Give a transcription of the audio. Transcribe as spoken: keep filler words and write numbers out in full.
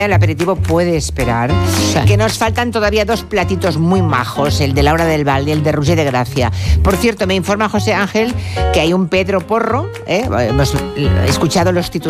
El aperitivo puede esperar, sí. Que nos faltan todavía dos platitos muy majos, el de Laura del Val y el de Roger de Gracia. Por cierto, me informa José Ángel que hay un Pedro Porro, ¿eh? Hemos escuchado los titulares